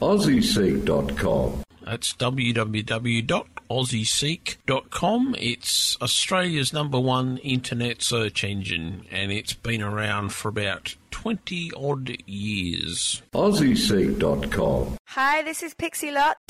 AussieSeek.com. That's www.aussieseek.com. It's Australia's #1 internet search engine, and it's been around for about 20-odd years. AussieSeek.com. Hi, this is Pixie Lott.